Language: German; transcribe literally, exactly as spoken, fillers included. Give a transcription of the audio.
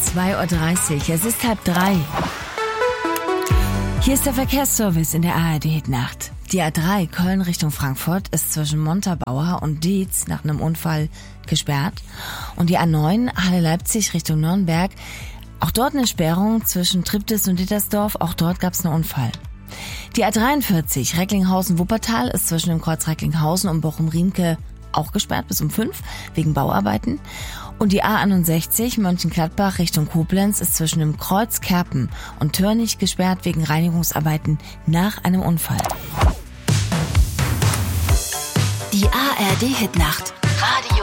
zwei Uhr dreißig, es ist halb drei. Hier ist der Verkehrsservice in der A R D-Hitnacht. Die A drei Köln Richtung Frankfurt ist zwischen Montabaur und Dietz nach einem Unfall gesperrt. Und die A neun Halle Leipzig Richtung Nürnberg, auch dort eine Sperrung zwischen Triptis und Dittersdorf, auch dort gab es einen Unfall. Die A dreiundvierzig Recklinghausen-Wuppertal ist zwischen dem Kreuz Recklinghausen und Bochum-Riemke auch gesperrt bis um fünf wegen Bauarbeiten. Und die A einundsechzig Mönchengladbach Richtung Koblenz ist zwischen dem Kreuz Kerpen und Törnich gesperrt wegen Reinigungsarbeiten nach einem Unfall. Die A R D-Hitnacht